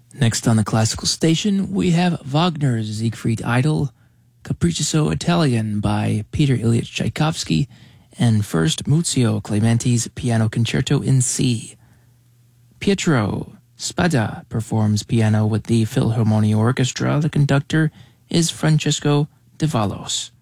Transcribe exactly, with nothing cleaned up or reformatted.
Next on the classical station, we have Wagner's Siegfried Idol, Capriccio Italian by Peter Ilyich Tchaikovsky, and first Muzio Clementi's Piano Concerto in C. Pietro Spada performs piano with the Philharmonia Orchestra. The conductor is Francesco de Vallos.